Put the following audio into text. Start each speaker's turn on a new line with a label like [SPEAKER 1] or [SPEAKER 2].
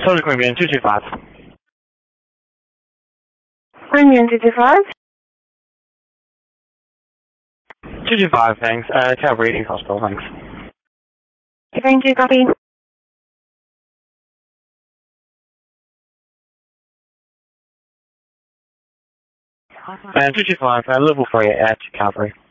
[SPEAKER 1] Solid Queanbeyan 225.
[SPEAKER 2] Queanbeyan 225.
[SPEAKER 1] 225, thanks. Calvary Eating Hospital, thanks.
[SPEAKER 2] Thank you, copy.
[SPEAKER 1] And 225, level 3 at Calvary.